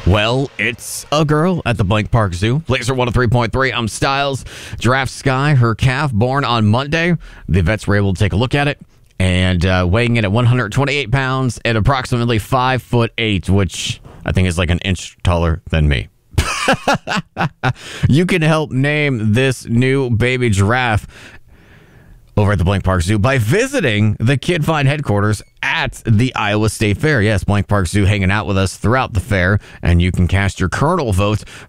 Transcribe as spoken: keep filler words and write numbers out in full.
Well, it's a girl at the Blank Park Zoo. Laser one oh three point three. I'm Styles. Giraffe Sky, her calf, born on Monday. The vets were able to take a look at it. And uh, weighing in at one hundred twenty-eight pounds and approximately five foot eight, which I think is like an inch taller than me. You can help name this new baby giraffe over at the Blank Park Zoo by visiting the Kid Find headquarters at the Iowa State Fair. Yes, Blank Park Zoo hanging out with us throughout the fair, and you can cast your Colonel vote